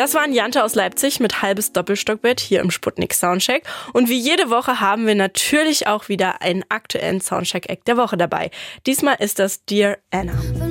Das waren Jante aus Leipzig mit halbes Doppelstockbett hier im Sputnik Soundcheck. Und wie jede Woche haben wir natürlich auch wieder einen aktuellen Soundcheck-Act der Woche dabei. Diesmal ist das Dear Anna.